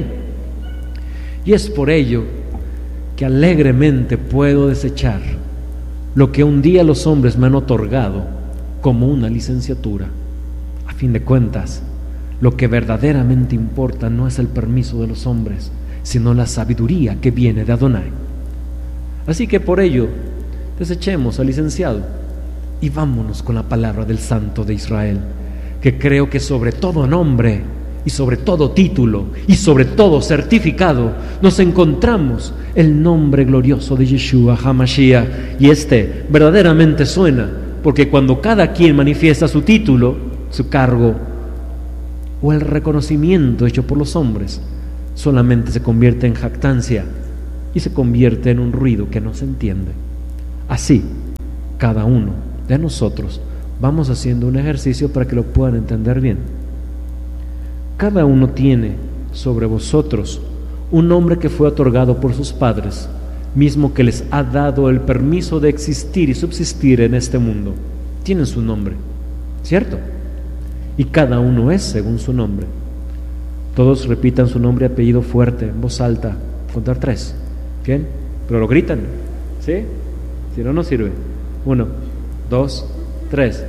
Y es por ello que alegremente puedo desechar lo que un día los hombres me han otorgado como una licenciatura. A fin de cuentas, lo que verdaderamente importa no es el permiso de los hombres, sino la sabiduría que viene de Adonai. Así que por ello, desechemos al licenciado y vámonos con la palabra del Santo de Israel, que creo que sobre todo nombre y sobre todo título y sobre todo certificado, nos encontramos el nombre glorioso de Yeshua HaMashiach. Y verdaderamente suena, porque cuando cada quien manifiesta su título, su cargo o el reconocimiento hecho por los hombres, solamente se convierte en jactancia y se convierte en un ruido que no se entiende. Así, cada uno de nosotros vamos haciendo un ejercicio para que lo puedan entender bien. Cada uno tiene sobre vosotros un nombre que fue otorgado por sus padres, mismo que les ha dado el permiso de existir y subsistir en este mundo. Tienen su nombre, ¿cierto? Y cada uno es según su nombre. Todos repitan su nombre y apellido fuerte, en voz alta, contar 3. ¿Bien? Pero lo gritan, ¿sí? Si no, no sirve. 1, 2, 3.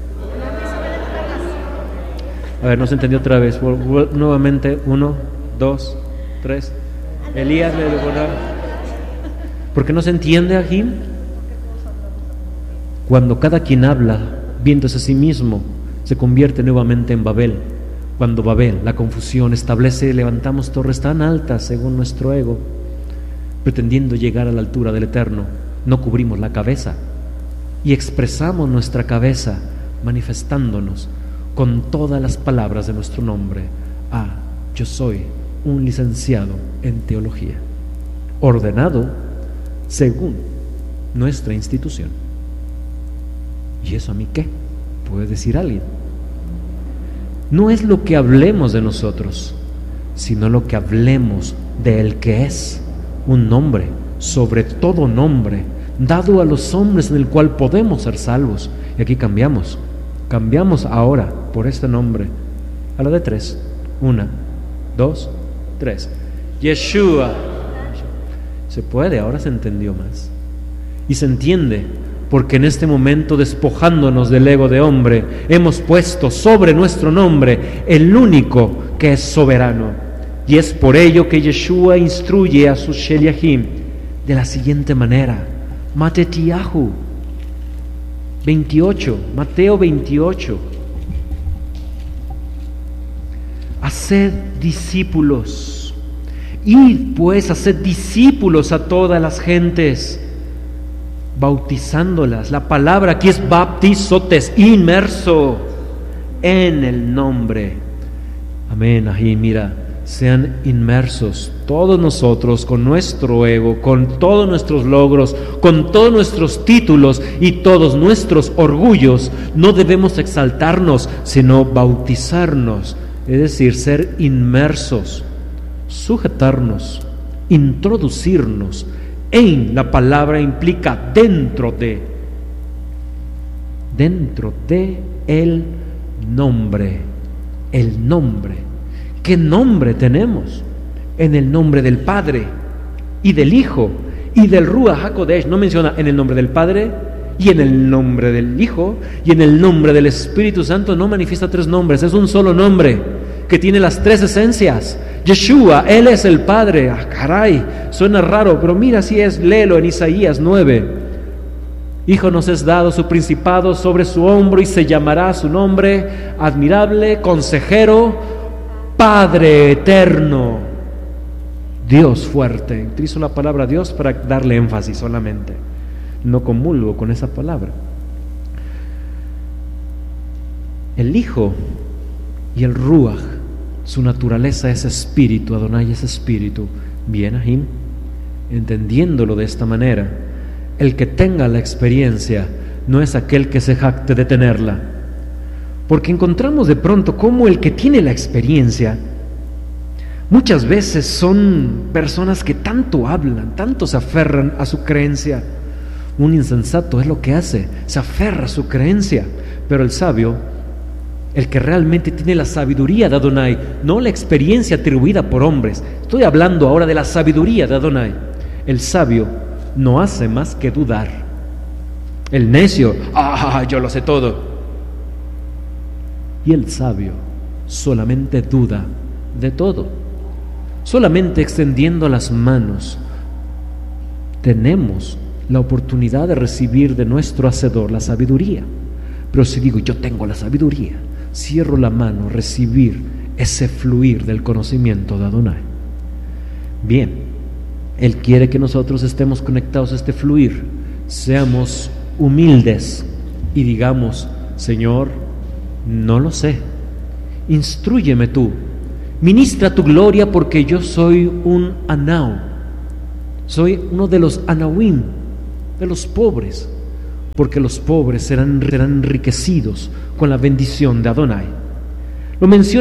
A ver, no se entendió otra vez. Nuevamente, 1, 2, 3. Elías le devoraba. ¿Por qué no se entiende aquí? Cuando cada quien habla, viéndose a sí mismo, se convierte nuevamente en Babel. Cuando Babel, la confusión, establece, levantamos torres tan altas según nuestro ego, pretendiendo llegar a la altura del Eterno, no cubrimos la cabeza y expresamos nuestra cabeza manifestándonos con todas las palabras de nuestro nombre. Yo soy un licenciado en teología, ordenado según nuestra institución. ¿Y eso a mí qué? ¿Puede decir alguien? No es lo que hablemos de nosotros, sino lo que hablemos de el que es un nombre, sobre todo nombre, dado a los hombres en el cual podemos ser salvos. Y aquí cambiamos ahora por este nombre a la de 3. 1, 2, 3. Yeshua. Se puede, ahora se entendió más. Y se entiende, porque en este momento, despojándonos del ego de hombre, hemos puesto sobre nuestro nombre el único que es soberano. Y es por ello que Yeshua instruye a sus Sheliachim de la siguiente manera. Matetiahu 28, Mateo 28. Haced discípulos. Id pues, haced discípulos a todas las gentes, bautizándolas. La palabra aquí es baptizotes, inmerso en el nombre. Amén. Ahí mira, sean inmersos todos nosotros con nuestro ego, con todos nuestros logros, con todos nuestros títulos y todos nuestros orgullos. No debemos exaltarnos, sino bautizarnos, es decir, ser inmersos, sujetarnos, introducirnos. En la palabra implica dentro de el nombre. El nombre. ¿Qué nombre tenemos? En el nombre del Padre y del Hijo y del Ruach HaKodesh. No menciona en el nombre del Padre y en el nombre del Hijo y en el nombre del Espíritu Santo. No manifiesta 3 nombres, es un solo nombre que tiene las 3 esencias. Yeshua, Él es el Padre. Caray, suena raro, pero mira si es, léelo en Isaías 9. Hijo nos es dado su principado sobre su hombro y se llamará su nombre admirable, consejero, Padre eterno, Dios fuerte. Utilizo la palabra Dios para darle énfasis solamente. No comulgo con esa palabra. El Hijo y el Ruach, su naturaleza es espíritu. Adonai es espíritu. Bien, Ahim, entendiéndolo de esta manera, el que tenga la experiencia no es aquel que se jacte de tenerla, porque encontramos de pronto cómo el que tiene la experiencia muchas veces son personas que tanto hablan, tanto se aferran a su creencia. Un insensato es lo que hace, se aferra a su creencia, pero el sabio, el que realmente tiene la sabiduría de Adonai, no la experiencia atribuida por hombres, estoy hablando ahora de la sabiduría de Adonai. El sabio no hace más que dudar. El necio, yo lo sé todo. Y el sabio solamente duda de todo. Solamente extendiendo las manos tenemos la oportunidad de recibir de nuestro Hacedor la sabiduría. Pero si digo, yo tengo la sabiduría, cierro la mano, recibir ese fluir del conocimiento de Adonai. Bien, Él quiere que nosotros estemos conectados a este fluir, seamos humildes y digamos: Señor, no lo sé, instrúyeme tú, ministra tu gloria, porque yo soy un anau, soy uno de los anawim, de los pobres, porque los pobres serán enriquecidos con la bendición de Adonai. Lo menciona